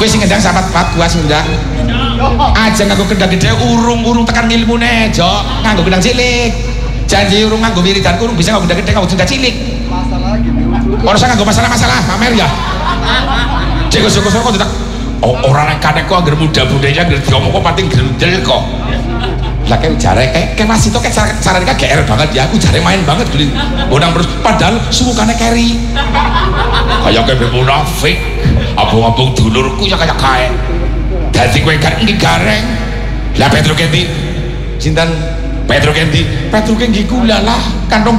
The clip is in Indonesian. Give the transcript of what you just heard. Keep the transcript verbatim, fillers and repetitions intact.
Kowe sing ngendang sahabat pat gua sing ngendang. Aja nganggo kendang gede urung-urung tekan ilmune, Jok. Nganggo kendang cilik. Janji urung nganggo wiridan urung bisa nganggo kendang gede nganggo kendang cilik. Masalah gitu. Ora usah nganggo masalah-masalah, pamer ya. Cek kok kok tak ora nek kane kok anggere muda-mudanya anggere diomong kok pating gendel kok. Lah kayak jare kayak kayak Mas itu kayak carane kayak G R banget ya. Aku jare main banget gini. Bonang terus padahal sukane keri. Kayak kayak munafik. Abang-abang dulurku ya kayak kae. Dadi kowe gak nggih gareng. Lah Petro Kendi. Sinten? Petro Kendi. Petro Kendi kula lah kantong